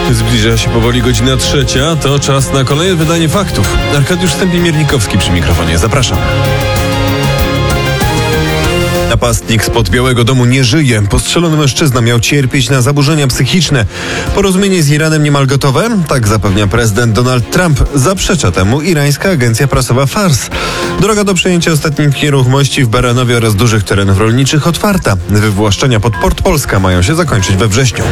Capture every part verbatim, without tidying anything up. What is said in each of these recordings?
Zbliża się powoli godzina trzecia, to czas na kolejne wydanie faktów. Arkadiusz Stępień-Miernikowski przy mikrofonie. Zapraszam. Napastnik spod Białego Domu nie żyje. Postrzelony mężczyzna miał cierpieć na zaburzenia psychiczne. Porozumienie z Iranem niemal gotowe? Tak zapewnia prezydent Donald Trump. Zaprzecza temu irańska agencja prasowa Fars. Droga do przejęcia ostatnich nieruchomości w Baranowie oraz dużych terenów rolniczych otwarta. Wywłaszczenia pod Port Polska mają się zakończyć we wrześniu.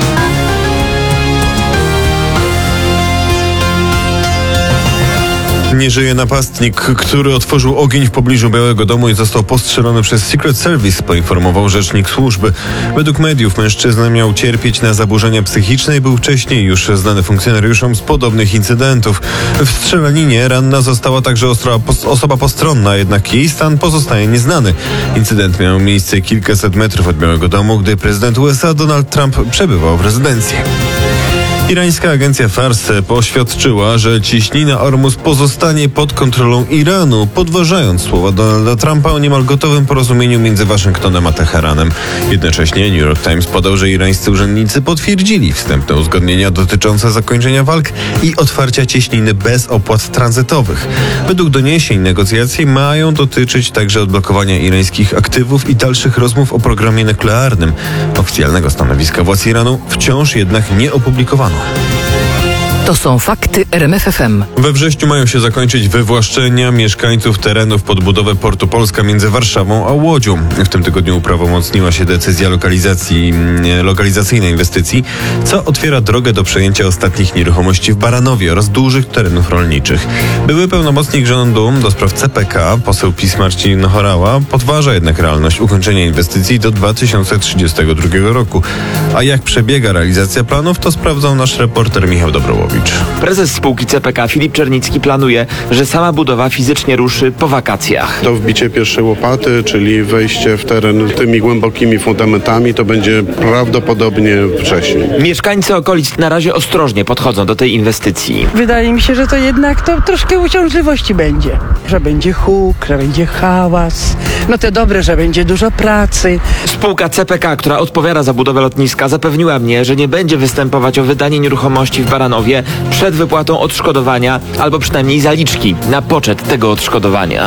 Nie żyje napastnik, który otworzył ogień w pobliżu Białego Domu i został postrzelony przez Secret Service, poinformował rzecznik służby. Według mediów mężczyzna miał cierpieć na zaburzenia psychiczne i był wcześniej już znany funkcjonariuszom z podobnych incydentów. W strzelaninie ranna została także ostra, osoba postronna, jednak jej stan pozostaje nieznany. Incydent miał miejsce kilkaset metrów od Białego Domu, gdy prezydent U S A Donald Trump przebywał w rezydencji. Irańska agencja Fars poświadczyła, że ciśnina Ormus pozostanie pod kontrolą Iranu, podważając słowa Donalda Trumpa o niemal gotowym porozumieniu między Waszyngtonem a Teheranem. Jednocześnie New York Times podał, że irańscy urzędnicy potwierdzili wstępne uzgodnienia dotyczące zakończenia walk i otwarcia cieśniny bez opłat tranzytowych. Według doniesień negocjacje mają dotyczyć także odblokowania irańskich aktywów i dalszych rozmów o programie nuklearnym. Oficjalnego stanowiska władz Iranu wciąż jednak nie opublikowano. To są fakty R M F F M. We wrześniu mają się zakończyć wywłaszczenia mieszkańców terenów pod budowę Portu Polska między Warszawą a Łodzią. W tym tygodniu uprawomocniła się decyzja lokalizacji, lokalizacyjnej inwestycji, co otwiera drogę do przejęcia ostatnich nieruchomości w Baranowie oraz dużych terenów rolniczych. Były pełnomocnik rządu do spraw C P K, poseł PiS Marcin Horała, podważa jednak realność ukończenia inwestycji do dwa tysiące trzydziestego drugiego roku. A jak przebiega realizacja planów, to sprawdzał nasz reporter Michał Dobrołowicz. Prezes spółki C P K Filip Czernicki planuje, że sama budowa fizycznie ruszy po wakacjach. To wbicie pierwszej łopaty, czyli wejście w teren tymi głębokimi fundamentami, to będzie prawdopodobnie wcześniej. Mieszkańcy okolic na razie ostrożnie podchodzą do tej inwestycji. Wydaje mi się, że to jednak to troszkę uciążliwości będzie. Że będzie huk, że będzie hałas. No to dobre, że będzie dużo pracy. Spółka C P K, która odpowiada za budowę lotniska, zapewniła mnie, że nie będzie występować o wydanie nieruchomości w Baranowie przed wypłatą odszkodowania albo przynajmniej zaliczki na poczet tego odszkodowania.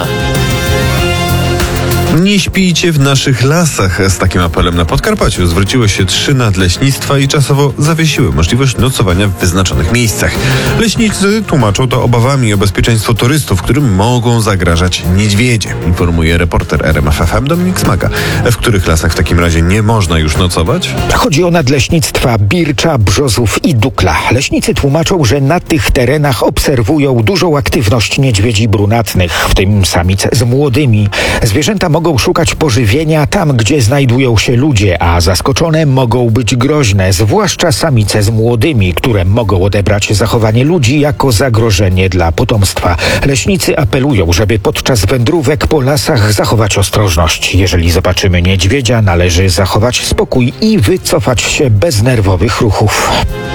Nie śpijcie w naszych lasach. Z takim apelem na Podkarpaciu zwróciły się trzy nadleśnictwa i czasowo zawiesiły możliwość nocowania w wyznaczonych miejscach. Leśnicy tłumaczą to obawami o bezpieczeństwo turystów, którym mogą zagrażać niedźwiedzie, informuje reporter R M F F M Dominik Smaga. W których lasach w takim razie nie można już nocować? Chodzi o nadleśnictwa Bircza, Brzozów i Dukla. Leśnicy tłumaczą, że na tych terenach obserwują dużą aktywność niedźwiedzi brunatnych, w tym samic z młodymi. Zwierzęta mogą szukać pożywienia tam, gdzie znajdują się ludzie, a zaskoczone mogą być groźne, zwłaszcza samice z młodymi, które mogą odebrać zachowanie ludzi jako zagrożenie dla potomstwa. Leśnicy apelują, żeby podczas wędrówek po lasach zachować ostrożność. Jeżeli zobaczymy niedźwiedzia, należy zachować spokój i wycofać się bez nerwowych ruchów.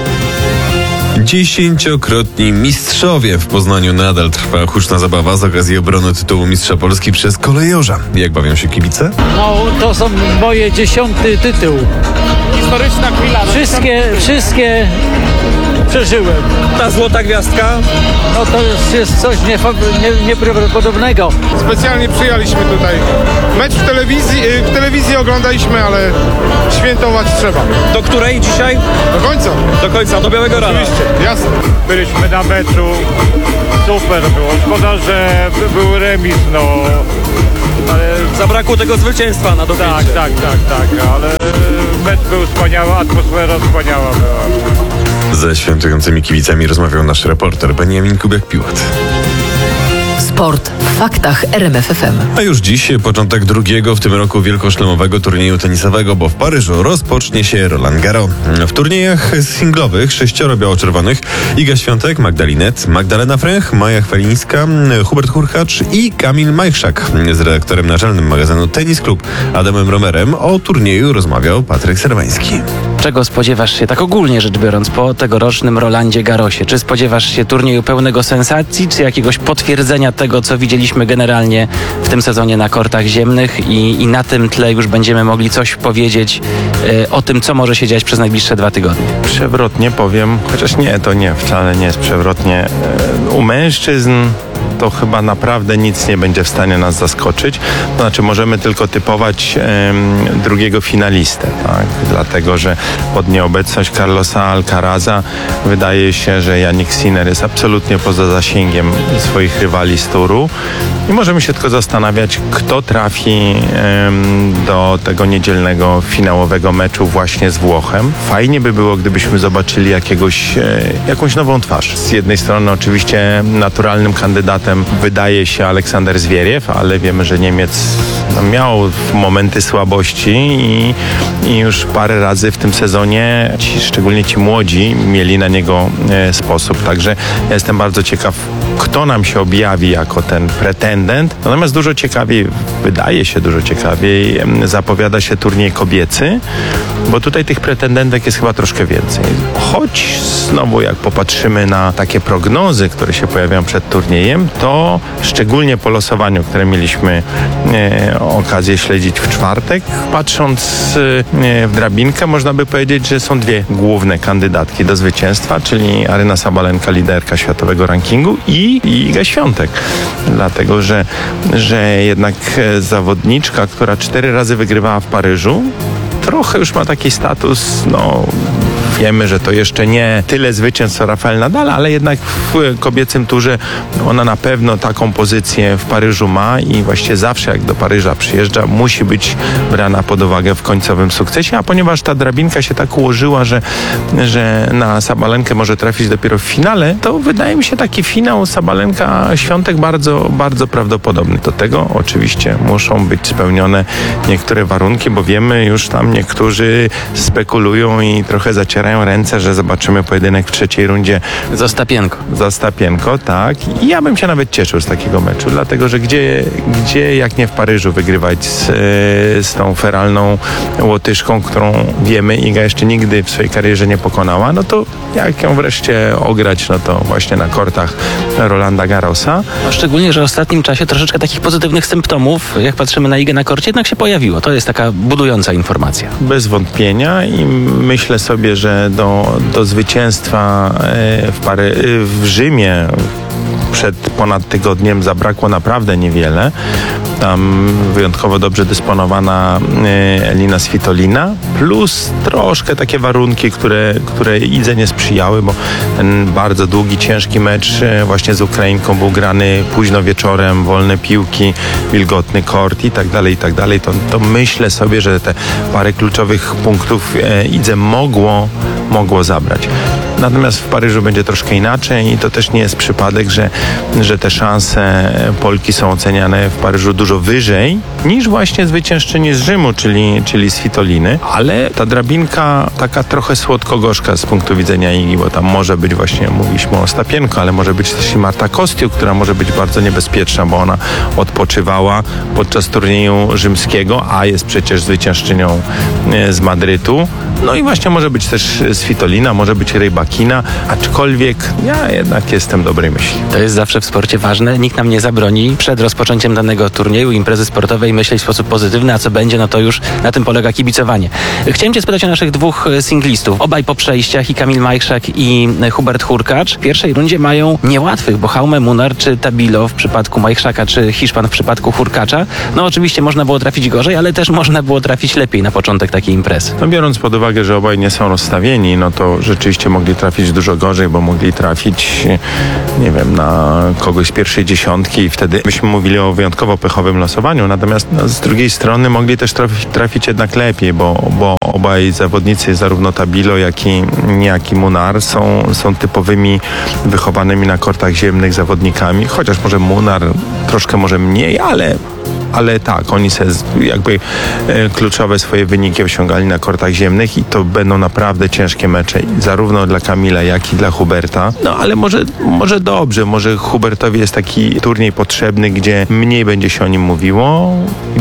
Dziesięciokrotni mistrzowie. W Poznaniu nadal trwa huczna zabawa z okazji obrony tytułu mistrza Polski przez kolejorza. Jak bawią się kibice? No, to są moje dziesiąty tytuł. Historyczna chwila. Wszystkie, wszystkie przeżyłem. Ta złota gwiazdka? No to jest, jest coś niefo- nie, nieprawdopodobnego. Specjalnie przyjechaliśmy tutaj. Mecz w telewizji, w telewizji oglądaliśmy, ale świętować trzeba. Do której dzisiaj? Do końca. Do końca, do białego rana. Oczywiście, jasne. Byliśmy na meczu, super było. Szkoda, że był remis, no. Ale zabrakło tego zwycięstwa na dopięcie. Tak, tak, tak, tak, ale mecz był wspaniały, atmosfera wspaniała była. Ze świętującymi kibicami rozmawiał nasz reporter Beniamin Kubiak-Piłat. Sport w faktach R M F F M. A już dziś początek drugiego w tym roku wielkoszlemowego turnieju tenisowego, bo w Paryżu rozpocznie się Roland Garros. W turniejach singlowych sześcioro biało-czerwonych: Iga Świątek, Magdalinet, Magdalena Fręch, Maja Chwalińska, Hubert Hurkacz i Kamil Majchrzak. Z redaktorem naczelnym magazynu Tenis Klub Adamem Romerem o turnieju rozmawiał Patryk Serwański. Czego spodziewasz się, tak ogólnie rzecz biorąc, po tegorocznym Rolandzie Garrosie? Czy spodziewasz się turnieju pełnego sensacji, czy jakiegoś potwierdzenia tego, co widzieliśmy generalnie w tym sezonie na kortach ziemnych i, i na tym tle już będziemy mogli coś powiedzieć e, o tym, co może się dziać przez najbliższe dwa tygodnie? Przewrotnie powiem, chociaż nie, to nie, wcale nie jest przewrotnie. E, U mężczyzn to chyba naprawdę nic nie będzie w stanie nas zaskoczyć. To znaczy możemy tylko typować em, drugiego finalistę, tak? Dlatego, że pod nieobecność Carlosa Alcaraza wydaje się, że Jannik Sinner jest absolutnie poza zasięgiem swoich rywali z turu i możemy się tylko zastanawiać, kto trafi em, do tego niedzielnego finałowego meczu właśnie z Włochem. Fajnie by było, gdybyśmy zobaczyli jakiegoś, e, jakąś nową twarz. Z jednej strony oczywiście naturalnym kandydatem wydaje się Aleksander Zwieriew, ale wiemy, że Niemiec no, miał momenty słabości i, i już parę razy w tym sezonie, ci, szczególnie ci młodzi, mieli na niego e, sposób. Także ja jestem bardzo ciekaw, kto nam się objawi jako ten pretendent. Natomiast dużo ciekawiej, wydaje się dużo ciekawiej, em, zapowiada się turniej kobiecy, bo tutaj tych pretendentek jest chyba troszkę więcej. Choć znowu jak popatrzymy na takie prognozy, które się pojawiają przed turniejem, to szczególnie po losowaniu, które mieliśmy e, okazję śledzić w czwartek, patrząc e, w drabinkę, można by powiedzieć, że są dwie główne kandydatki do zwycięstwa, czyli Aryna Sabalenka, liderka światowego rankingu i, i Iga Świątek. Dlatego, że, że jednak zawodniczka, która cztery razy wygrywała w Paryżu, trochę już ma taki status, no wiemy, że to jeszcze nie tyle zwycięstw co Rafael Nadal, ale jednak w kobiecym turze ona na pewno taką pozycję w Paryżu ma i właściwie zawsze jak do Paryża przyjeżdża, musi być brana pod uwagę w końcowym sukcesie, a ponieważ ta drabinka się tak ułożyła, że, że na Sabalenkę może trafić dopiero w finale, to wydaje mi się taki finał Sabalenka-Świątek bardzo, bardzo prawdopodobny. Do tego oczywiście muszą być spełnione niektóre warunki, bo wiemy już tam niektórzy spekulują i trochę zacierają ręce, że zobaczymy pojedynek w trzeciej rundzie z Ostapienko. Z Ostapienko, tak. I ja bym się nawet cieszył z takiego meczu, dlatego, że gdzie, gdzie jak nie w Paryżu wygrywać z, z tą feralną Łotyszką, którą wiemy, Iga jeszcze nigdy w swojej karierze nie pokonała, no to jak ją wreszcie ograć, no to właśnie na kortach Rolanda Garrosa. No, szczególnie, że w ostatnim czasie troszeczkę takich pozytywnych symptomów, jak patrzymy na Igę na korcie, jednak się pojawiło. To jest taka budująca informacja. Bez wątpienia i myślę sobie, że do, do zwycięstwa w, Pary, w Rzymie przed ponad tygodniem zabrakło naprawdę niewiele. Tam wyjątkowo dobrze dysponowana Elina Svitolina, plus troszkę takie warunki, które, które Idze nie sprzyjały, bo ten bardzo długi, ciężki mecz właśnie z Ukrainką był grany późno wieczorem, wolne piłki, wilgotny kort i tak dalej, i tak dalej. To, to myślę sobie, że te parę kluczowych punktów Idze mogło, mogło zabrać. Natomiast w Paryżu będzie troszkę inaczej i to też nie jest przypadek, że, że te szanse Polki są oceniane w Paryżu dużo wyżej niż właśnie zwyciężczyni z Rzymu, czyli, czyli Svitoliny. Ale ta drabinka taka trochę słodko-gorzka z punktu widzenia Igi, bo tam może być właśnie, mówiliśmy o Ostapienko, ale może być też i Marta Kostiuk, która może być bardzo niebezpieczna, bo ona odpoczywała podczas turnieju rzymskiego, a jest przecież zwyciężczynią z Madrytu. No i właśnie może być też Svitolina, może być Rybakina, aczkolwiek ja jednak jestem dobrej myśli. To jest zawsze w sporcie ważne. Nikt nam nie zabroni przed rozpoczęciem danego turnieju, imprezy sportowej myśleć w sposób pozytywny, a co będzie, no to już na tym polega kibicowanie. Chciałem cię spytać o naszych dwóch singlistów. Obaj po przejściach, i Kamil Majchrzak, i Hubert Hurkacz. W pierwszej rundzie mają niełatwych, bo Jaume Munar czy Tabilo w przypadku Majchrzaka, czy Hiszpan w przypadku Hurkacza. No oczywiście można było trafić gorzej, ale też można było trafić lepiej na początek takiej imprezy. No biorąc pod uwagę, że obaj nie są rozstawieni, no to rzeczywiście mogli trafić dużo gorzej, bo mogli trafić, nie wiem, na kogoś z pierwszej dziesiątki i wtedy byśmy mówili o wyjątkowo pechowym losowaniu. Natomiast no, z drugiej strony mogli też trafić, trafić jednak lepiej, bo, bo obaj zawodnicy, zarówno Tabilo, jak i, jak i Munar są, są typowymi wychowanymi na kortach ziemnych zawodnikami, chociaż może Munar troszkę może mniej, ale ale tak, oni se jakby e, kluczowe swoje wyniki osiągali na kortach ziemnych i to będą naprawdę ciężkie mecze, zarówno dla Kamila, jak i dla Huberta. No ale może, może dobrze, może Hubertowi jest taki turniej potrzebny, gdzie mniej będzie się o nim mówiło i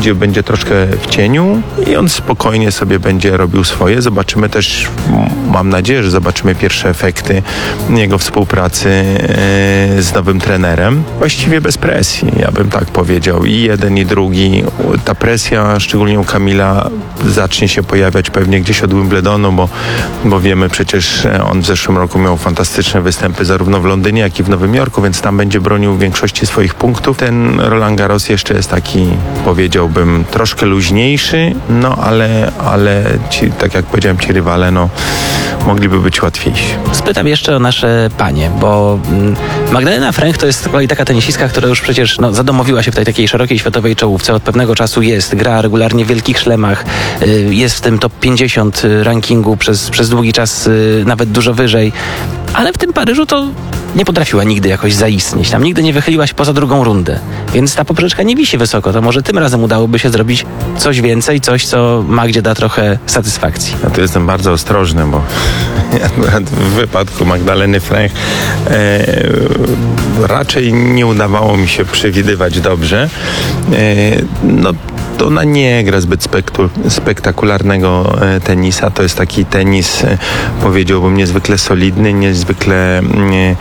gdzie będzie troszkę w cieniu i on spokojnie sobie będzie robił swoje. Zobaczymy też, mam nadzieję, że zobaczymy pierwsze efekty jego współpracy e, z nowym trenerem. Właściwie bez presji, ja bym tak powiedział. I jeden, i drugi. Ta presja, szczególnie u Kamila, zacznie się pojawiać pewnie gdzieś od Wimbledonu, bo, bo wiemy przecież, on w zeszłym roku miał fantastyczne występy zarówno w Londynie, jak i w Nowym Jorku, więc tam będzie bronił większości swoich punktów. Ten Roland Garros jeszcze jest taki, powiedziałbym, troszkę luźniejszy, no ale, ale ci, tak jak powiedziałem, ci rywale, no mogliby być łatwiejsi. Spytam jeszcze o nasze panie, bo Magdalena Fręch to jest z kolei taka tenisistka, która już przecież no, zadomowiła się w tej takiej szerokiej światowej czołówce. Od pewnego czasu jest, gra regularnie w wielkich szlemach, jest w tym top pięćdziesiąt rankingu przez, przez długi czas, nawet dużo wyżej. Ale w tym Paryżu to nie potrafiła nigdy jakoś zaistnieć. Tam nigdy nie wychyliła się poza drugą rundę. Więc ta poprzeczka nie wisi wysoko. To może tym razem udałoby się zrobić coś więcej, coś, co Magdzie da trochę satysfakcji. Ja tu jestem bardzo ostrożny, bo akurat w wypadku Magdaleny Fręch e, raczej nie udawało mi się przewidywać dobrze. E, no to ona nie gra zbyt spektu, spektakularnego e, tenisa. To jest taki tenis, e, powiedziałbym, niezwykle solidny, niezwykle e,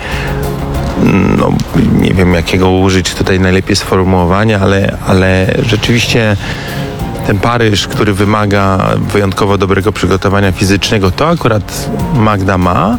no, nie wiem jakiego użyć tutaj najlepiej sformułowania, ale, ale rzeczywiście ten Paryż, który wymaga wyjątkowo dobrego przygotowania fizycznego, to akurat Magda ma.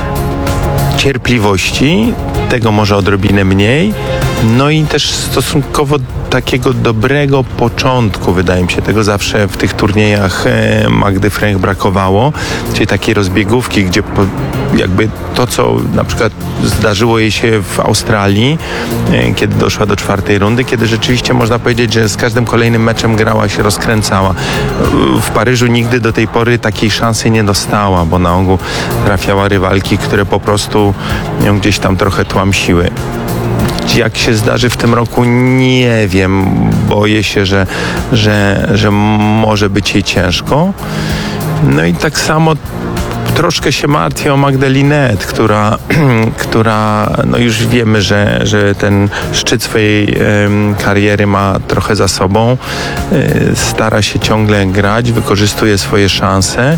Cierpliwości, tego może odrobinę mniej, no i też stosunkowo takiego dobrego początku, wydaje mi się, tego zawsze w tych turniejach Magdy Fręch brakowało, czyli takiej rozbiegówki, gdzie jakby to, co na przykład zdarzyło jej się w Australii, kiedy doszła do czwartej rundy, kiedy rzeczywiście można powiedzieć, że z każdym kolejnym meczem grała się rozkręcała. W Paryżu nigdy do tej pory takiej szansy nie dostała, bo na ogół trafiała rywalki, które po prostu ją gdzieś tam trochę tłamsiły. Jak się zdarzy w tym roku, nie wiem. Boję się, że, że, że może być jej ciężko. No i tak samo troszkę się martwię o Magdę Linette, która, która no już wiemy, że, że ten szczyt swojej um, kariery ma trochę za sobą. Y, stara się ciągle grać, wykorzystuje swoje szanse.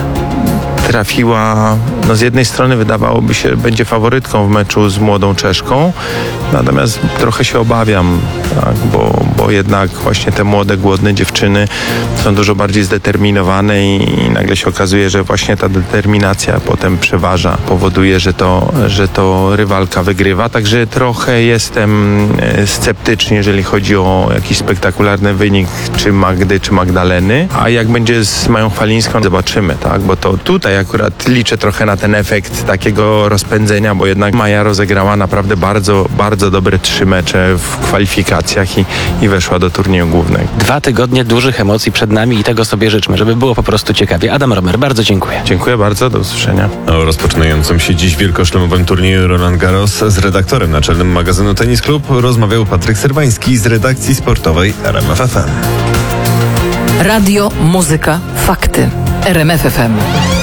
Trafiła, no z jednej strony wydawałoby się, będzie faworytką w meczu z młodą Czeszką, natomiast trochę się obawiam, tak, bo, bo jednak właśnie te młode, głodne dziewczyny są dużo bardziej zdeterminowane i, i nagle się okazuje, że właśnie ta determinacja potem przeważa, powoduje, że to, że to rywalka wygrywa, także trochę jestem sceptyczny, jeżeli chodzi o jakiś spektakularny wynik, czy Magdy, czy Magdaleny, a jak będzie z Mają Chwalińską, zobaczymy, tak, bo to tutaj akurat liczę trochę na ten efekt takiego rozpędzenia, bo jednak Maja rozegrała naprawdę bardzo, bardzo dobre trzy mecze w kwalifikacjach i, i weszła do turnieju głównego. Dwa tygodnie dużych emocji przed nami i tego sobie życzmy, żeby było po prostu ciekawie. Adam Romer, bardzo dziękuję. Dziękuję bardzo, do usłyszenia. O rozpoczynającym się dziś wielkoszlemowym turnieju Roland Garros z redaktorem naczelnym magazynu Tenis Club rozmawiał Patryk Serwański z redakcji sportowej R M F F M. Radio, muzyka, fakty. R M F F M.